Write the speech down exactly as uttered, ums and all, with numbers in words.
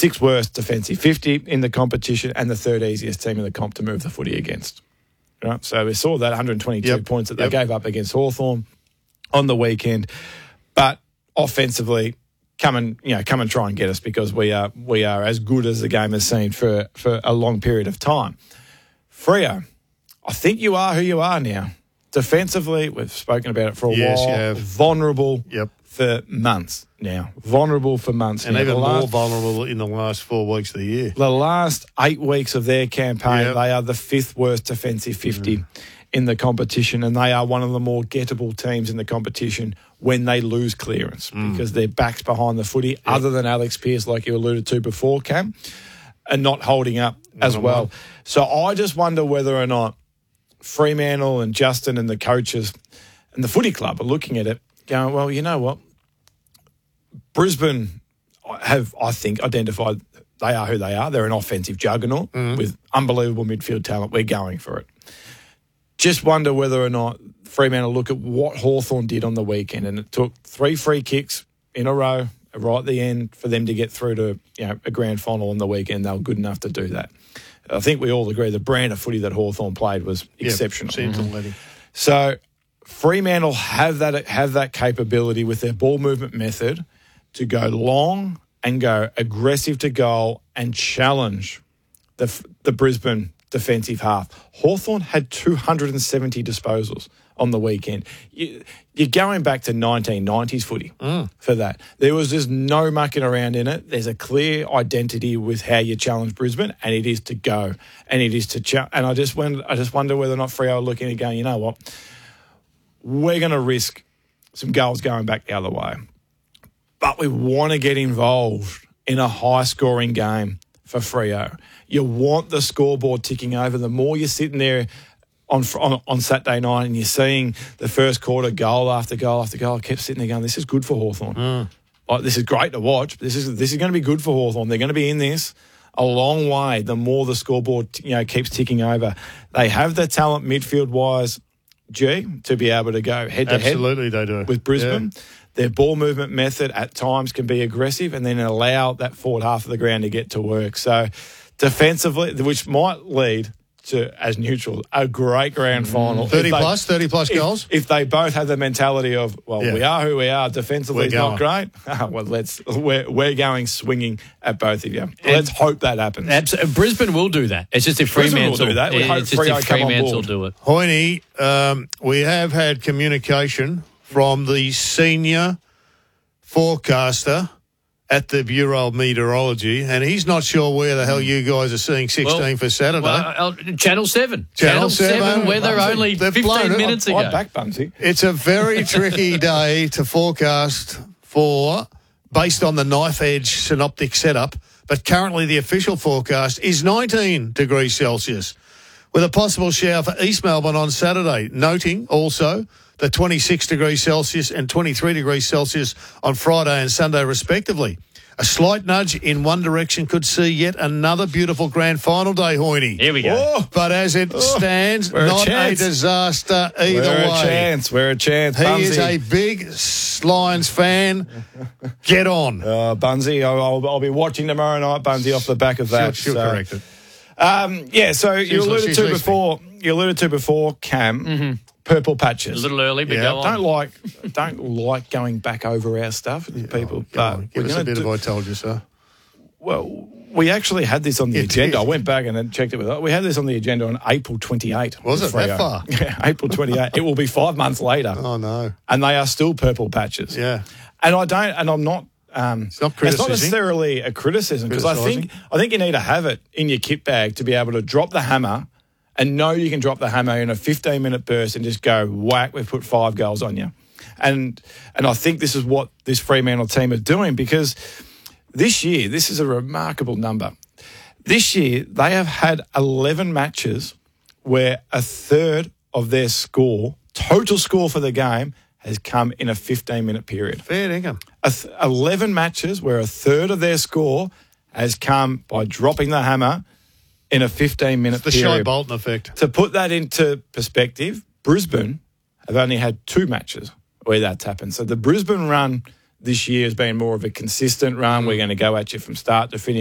sixth worst defensive fifty in the competition and the third easiest team in the comp to move the footy against. Right? So we saw that one hundred twenty-two yep. points that yep. they gave up against Hawthorn on the weekend. But offensively, come and you know come and try and get us because we are we are as good as the game has seen for, for a long period of time. Freo, I think you are who you are now. Defensively, we've spoken about it for a yes, while. You have. Vulnerable yep. for months now. Vulnerable for months and now. even last, more vulnerable in the last four weeks of the year. The last eight weeks of their campaign, yep. they are the fifth worst defensive fifty mm. in the competition, and they are one of the more gettable teams in the competition when they lose clearance mm. because their back's behind the footy, yep. other than Alex Pearce, like you alluded to before, Cam, and not holding up not as well. One. So I just wonder whether or not Fremantle and Justin and the coaches and the footy club are looking at it going, well, you know what? Brisbane have, I think, identified they are who they are. They're an offensive juggernaut mm. with unbelievable midfield talent. We're going for it. Just wonder whether or not Fremantle look at what Hawthorn did on the weekend, and it took three free kicks in a row right at the end for them to get through to you know a grand final on the weekend. They were good enough to do that. I think we all agree the brand of footy that Hawthorn played was exceptional. Yep, mm-hmm. So Fremantle have that have that capability with their ball movement method to go long and go aggressive to goal and challenge the the Brisbane defensive half. Hawthorn had two hundred seventy disposals on the weekend. You, you're going back to nineteen nineties footy mm. for that. There was just no mucking around in it. There's a clear identity with how you challenge Brisbane, and it is to go, and it is to ch- And I just wonder, I just wonder whether or not Freo are looking and going, you know what, we're going to risk some goals going back the other way, but we want to get involved in a high-scoring game for Freo. You want the scoreboard ticking over. The more you're sitting there on, on on Saturday night and you're seeing the first quarter goal after goal after goal, I kept sitting there going, this is good for Hawthorn. Mm. Like, this is great to watch. But this is this is going to be good for Hawthorn. They're going to be in this a long way. The more the scoreboard you know keeps ticking over, they have the talent midfield-wise, G, to be able to go head-to-head. Absolutely, they do. With Brisbane. Yeah. Their ball movement method at times can be aggressive and then allow that forward half of the ground to get to work. So defensively, which might lead to, as neutral, a great grand final. thirty plus, thirty plus goals? If they both have the mentality of, well, yeah. we are who we are, defensively it's not great, well, let's, we're, we're going swinging at both of you. Let's and hope that happens. Absolutely. Brisbane will do that. It's just if Fremantle will do that. We hope it's just if Fremantle do it. Hoyne, um, we have had communication from the senior forecaster at the Bureau of Meteorology, and he's not sure where the hell you guys are seeing sixteen well, for Saturday. Well, uh, Channel seven. Channel, Channel seven, seven weather Bunsey. only They've fifteen minutes ago. I'm back, Bunsey. It's a very tricky day to forecast for, based on the knife edge synoptic setup, but currently the official forecast is nineteen degrees Celsius, with a possible shower for East Melbourne on Saturday, noting also the twenty-six degrees Celsius and twenty-three degrees Celsius on Friday and Sunday, respectively. A slight nudge in one direction could see yet another beautiful grand final day, Hoyne. Here we go. Oh, but as it stands, We're not a, a disaster either We're way. We're a chance. We're a chance. He Bunsey. is a big Lions fan. Get on. Uh, Bunsey, I'll, I'll, I'll be watching tomorrow night, Bunsey, off the back of that. She'll, she'll so. correct it. Um, yeah, so she's, you alluded to before. You alluded to before, Cam. Mm-hmm. Purple patches. A little early, but yeah, go on. Don't like, don't like going back over our stuff with yeah, people. But on. Give we're us a bit do, of I told you so. Well, we actually had this on the it agenda. Did. I went back and then checked it with. We had this on the agenda on April twenty-eighth. Was it Freo. that far? Yeah, April twenty-eighth. It will be five months later. Oh no! And they are still purple patches. Yeah. And I don't. And I'm not. Um, it's not It's not necessarily a criticism because I think I think you need to have it in your kit bag to be able to drop the hammer and know you can drop the hammer in a fifteen minute burst and just go whack. We've put five goals on you, and and I think this is what this Fremantle team are doing because this year this is a remarkable number. This year they have had eleven matches where a third of their score, total score for the game, has come in a fifteen minute period. Fair dinkum. Th- eleven matches where a third of their score has come by dropping the hammer in a fifteen minute it's the period. Shai Bolton effect. To put that into perspective, Brisbane have only had two matches where that's happened. So the Brisbane run this year has been more of a consistent run. We're going to go at you from start to finish.